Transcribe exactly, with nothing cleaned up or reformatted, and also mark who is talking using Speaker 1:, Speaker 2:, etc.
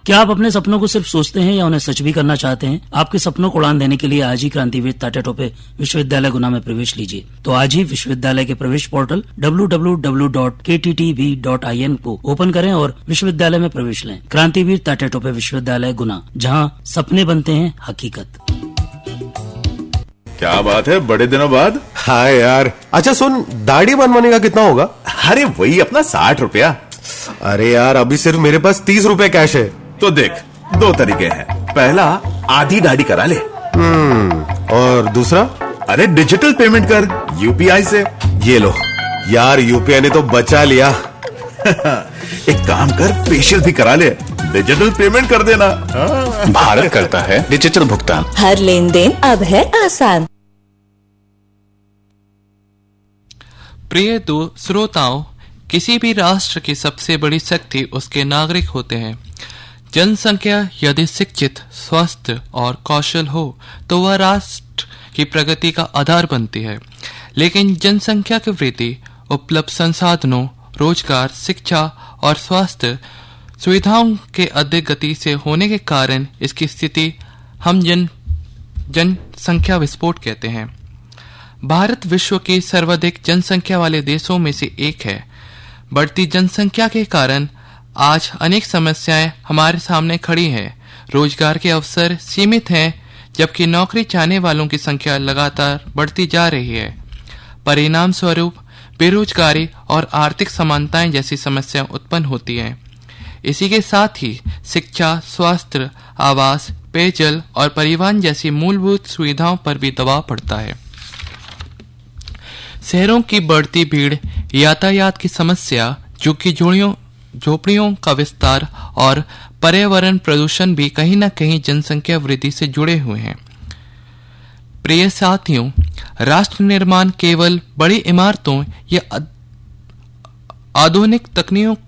Speaker 1: क्या आप अपने सपनों को सिर्फ सोचते हैं या उन्हें सच भी करना चाहते हैं? आपके सपनों को उड़ान देने के लिए आज ही क्रांतिवीर तात्या टोपे विश्वविद्यालय गुना में प्रवेश लीजिए। तो आज ही विश्वविद्यालय के प्रवेश portal W W W dot के T T V dot I N को ओपन करें और विश्वविद्यालय में प्रवेश लें। क्रांतिवीर तात्या टोपे विश्वविद्यालय गुना, जहाँ सपने बनते हैं हकीकत।
Speaker 2: क्या बात है, बड़े दिनों बाद।
Speaker 3: हाय यार। अच्छा सुन, दाढ़ी बनवाने का कितना होगा?
Speaker 2: अरे वही अपना साठ रुपया।
Speaker 3: अरे यार, अभी सिर्फ मेरे पास तीस रुपए कैश है।
Speaker 2: तो देख, दो तरीके हैं। पहला, आधी दाढ़ी करा ले।
Speaker 3: हम्म और दूसरा?
Speaker 2: अरे डिजिटल पेमेंट कर यूपीआई से।
Speaker 3: ये लो यार, यूपीआई ने तो बचा लिया।
Speaker 2: एक काम कर, फेशियल भी करा ले, डिजिटल पेमेंट कर देना।
Speaker 4: भारत करता है डिजिटल भुगतान।
Speaker 5: हर लेन देन अब है आसान।
Speaker 6: प्रिय दो श्रोताओं, किसी भी राष्ट्र की सबसे बड़ी शक्ति उसके नागरिक होते हैं। जनसंख्या यदि शिक्षित, स्वस्थ और कौशल हो तो वह राष्ट्र की प्रगति का आधार बनती है। लेकिन जनसंख्या की वृद्धि, उपलब्ध संसाधनों, रोजगार, शिक्षा और स्वास्थ्य सुविधाओं के अधिक गति से होने के कारण इसकी स्थिति हम जन जनसंख्या विस्फोट कहते हैं। भारत विश्व के सर्वाधिक जनसंख्या वाले देशों में से एक है। बढ़ती जनसंख्या के कारण आज अनेक समस्याएं हमारे सामने खड़ी हैं। रोजगार के अवसर सीमित हैं, जबकि नौकरी चाहने वालों की संख्या लगातार बढ़ती जा रही है। परिणाम स्वरूप बेरोजगारी और आर्थिक समानताएं जैसी समस्याएं उत्पन्न होती हैं। इसी के साथ ही शिक्षा, स्वास्थ्य, आवास, पेयजल और परिवहन जैसी मूलभूत सुविधाओं पर भी दबाव पड़ता है। शहरों की बढ़ती भीड़, यातायात की समस्या, झुग्गी झोपड़ियों झोपड़ियों का विस्तार और पर्यावरण प्रदूषण भी कहीं न कहीं जनसंख्या वृद्धि से जुड़े हुए हैं। प्रिय साथियों, राष्ट्र निर्माण केवल बड़ी इमारतों या आधुनिक तकनीकों